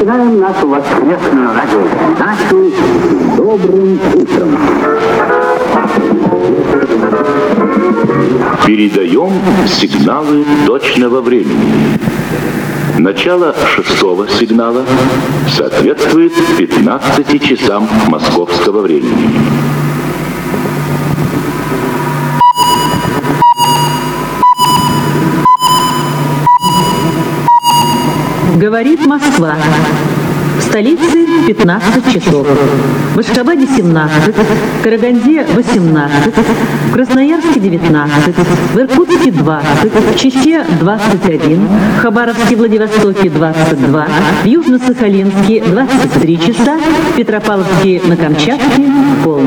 начинаем нашу воскресную радиопередачу «Добрым утром». Передаем сигналы точного времени. Начало 6-го сигнала соответствует 15 часам московского времени. Говорит Москва. В столице 15 часов. В Ашхабаде 17, в Караганде 18, в Красноярске 19, в Иркутске 20, в Чите 21, в Хабаровске, Владивостоке 22, в Южно-Сахалинске 23 часа, в Петропавловске на Камчатке полночь.